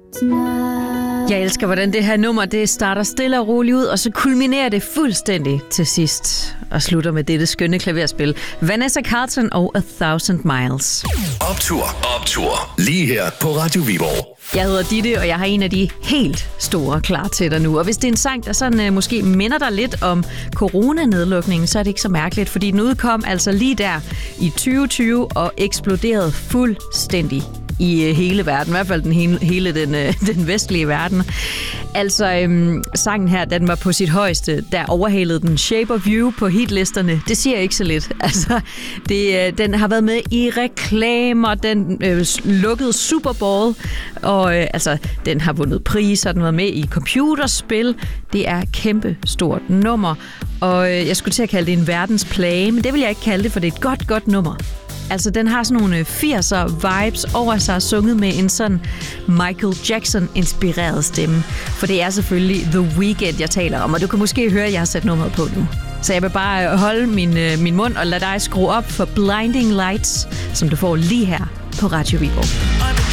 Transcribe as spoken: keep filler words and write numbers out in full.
Jeg elsker, hvordan det her nummer det starter stille og roligt ud, og så kulminerer det fuldstændig til sidst og slutter med dette skønne klaverspil. Vanessa Carlton og A Thousand Miles. Optur, optur. Lige her på Radio Viborg. Jeg hedder Ditte, og jeg har en af de helt store klar til dig nu. Og hvis det er en sang, der sådan, uh, måske minder dig lidt om coronanedlukningen, så er det ikke så mærkeligt, fordi den udkom altså lige der i tyve tyve og eksploderede fuldstændig i uh, hele verden. I hvert fald den hele, hele den, uh, den vestlige verden. Altså, um, sangen her, den var på sit højeste, der overhalede den Shape of You på hitlisterne. Det siger ikke så lidt. Altså, det, uh, den har været med i reklamer, den uh, lukkede Super Bowl, og øh, altså, den har vundet priser, den har været med i computerspil. Det er et kæmpe stort nummer, og øh, jeg skulle til at kalde det en verdensplage, men det vil jeg ikke kalde det, for det er et godt, godt nummer. Altså, den har sådan nogle firser vibes over sig, sunget med en sådan Michael Jackson-inspireret stemme. For det er selvfølgelig The Weeknd, jeg taler om, og du kan måske høre, at jeg har sat nummeret på nu. Så jeg vil bare holde min, øh, min mund og lade dig skrue op for Blinding Lights, som du får lige her på Radio Viborg.